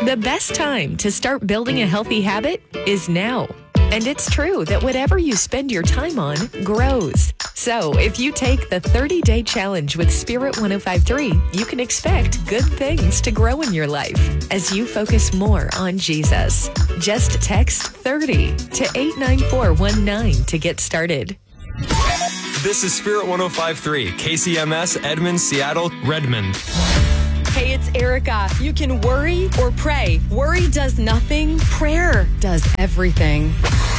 The best time to start building a healthy habit is now. And it's true that whatever you spend your time on grows. So if you take the 30-day challenge with Spirit 105.3, you can expect good things to grow in your life as you focus more on Jesus. Just text 30 to 89419 to get started. This is Spirit 105.3, KCMS, Edmond, Seattle, Redmond. Hey, it's Erica. You can worry or pray. Worry does nothing. Prayer does everything.